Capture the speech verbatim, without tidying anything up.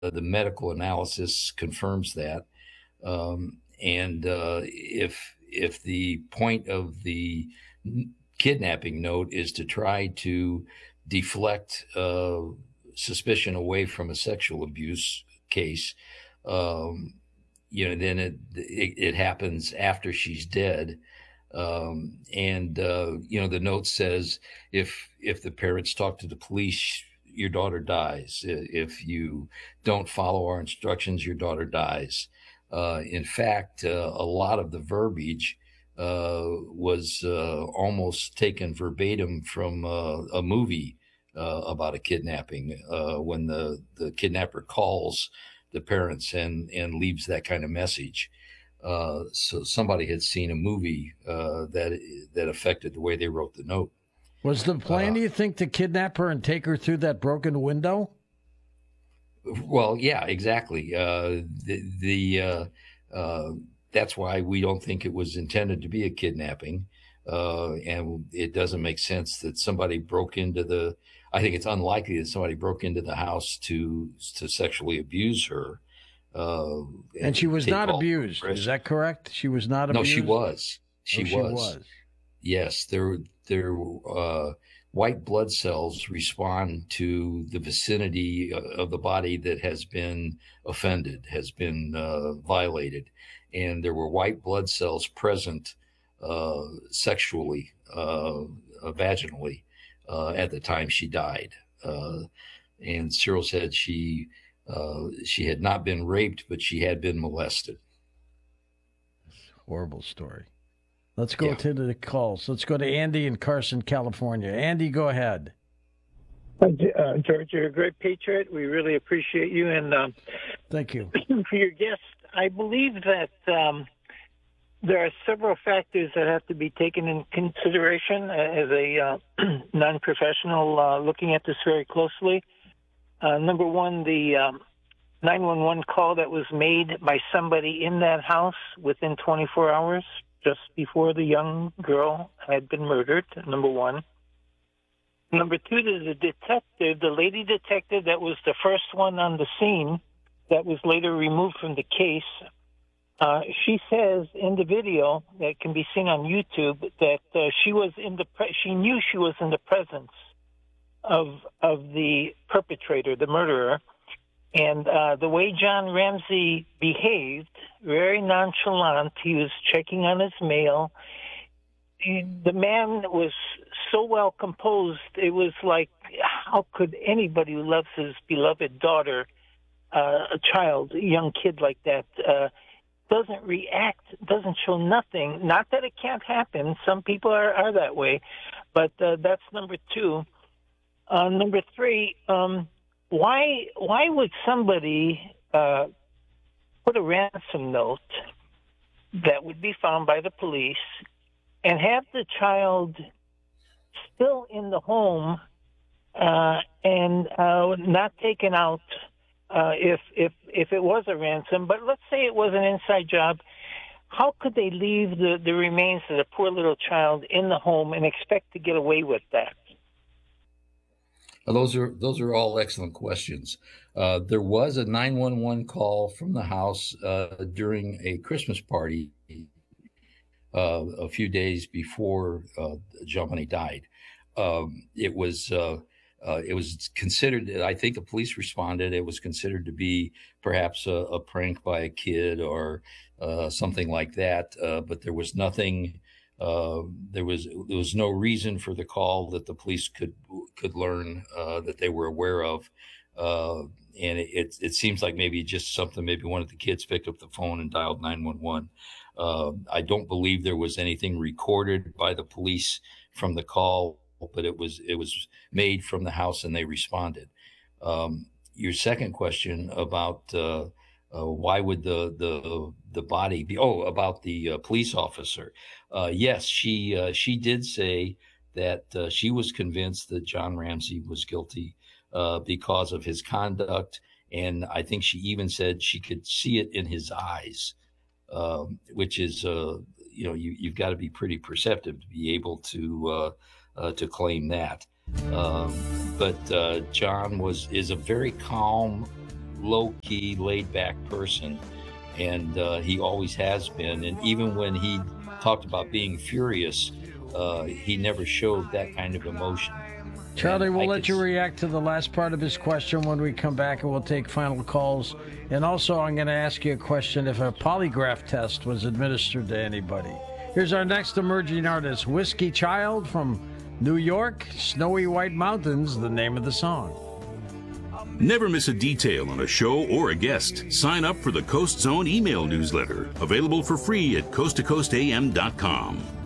the medical analysis confirms that. Um, and uh, if if the point of the kidnapping note is to try to deflect uh, suspicion away from a sexual abuse case, um, you know, then it, it it happens after she's dead. Um, and uh, you know, the note says if if the parents talk to the police, your daughter dies. If you don't follow our instructions, your daughter dies. Uh, in fact, uh, a lot of the verbiage uh, was uh, almost taken verbatim from uh, a movie uh, about a kidnapping. Uh, when the the kidnapper calls the parents and and leaves that kind of message. Uh, so somebody had seen a movie uh, that that affected the way they wrote the note. Was the plan, Uh, do you think, to kidnap her and take her through that broken window? well, yeah, exactly. Uh, the the uh, uh, that's why we don't think it was intended to be a kidnapping, uh, and it doesn't make sense that somebody broke into the. I think it's unlikely that somebody broke into the house to to sexually abuse her. Uh, And she was take not all abused. Is risk. that correct? She was not No, abused? she was. She Oh, she was. was. Yes, their their uh, white blood cells respond to the vicinity of the body that has been offended, has been uh, violated, and there were white blood cells present uh, sexually, uh, uh, vaginally, uh, at the time she died. Uh, and Cyril said she uh, she had not been raped, but she had been molested. Horrible story. Let's go Yeah. to the calls. Let's go to Andy in Carson, California. Andy, go ahead. Uh, George, you're a great patriot. We really appreciate you. And um, Thank you. for your guest, I believe that um, there are several factors that have to be taken in consideration as a uh, non-professional uh, looking at this very closely. Uh, number one, the um, nine one one call that was made by somebody in that house within twenty-four hours, just before the young girl had been murdered, number one. Number two, there's a detective, the lady detective that was the first one on the scene that was later removed from the case. Uh, she says in the video that can be seen on YouTube that uh, she was in the pre- she knew she was in the presence of of the perpetrator, the murderer, and uh, the way John Ramsey behaved, very nonchalant. He was checking on his mail. He, the man was so well composed. It was like, how could anybody who loves his beloved daughter, uh, a child, a young kid like that, uh, doesn't react, doesn't show nothing? Not that it can't happen. Some people are, are that way, but uh, that's number two. Uh, number three, um, why why would somebody uh, put a ransom note that would be found by the police and have the child still in the home uh, and uh, not taken out uh, if if if it was a ransom? But let's say it was an inside job. How could they leave the, the remains of the poor little child in the home and expect to get away with that? Uh, Those are those are all excellent questions. Uh, there was a nine one one call from the house uh, during a Christmas party uh, a few days before uh, Jomini died. Um, it was uh, uh, it was considered. I think the police responded. It was considered to be perhaps a, a prank by a kid or uh, something like that. Uh, but there was nothing. Uh, there was there was no reason for the call that the police could could learn uh, that they were aware of, uh, and it, it it seems like maybe just something. Maybe one of the kids picked up the phone and dialed nine one one. Uh, I don't believe there was anything recorded by the police from the call, but it was it was made from the house and they responded. Um, your second question about uh, uh, why would the the the body be? Oh, about the uh, police officer. Uh, yes, she uh, she did say that uh, she was convinced that John Ramsey was guilty uh, because of his conduct, and I think she even said she could see it in his eyes, um, which is uh, you know you you've got to be pretty perceptive to be able to uh, uh, to claim that. Um, but uh, John was is a very calm, low-key, laid-back person, and uh, he always has been. And even when he talked about being furious, uh, he never showed that kind of emotion. Charlie, And we'll I let could you s- react to the last part of his question when we come back, and we'll take final calls. And also, I'm going to ask you a question if a polygraph test was administered to anybody. Here's our next emerging artist, Whiskey Child from New York, Snowy White Mountains, the name of the song. Never miss a detail on a show or a guest. Sign up for the Coast Zone email newsletter, available for free at coast to coast a m dot com.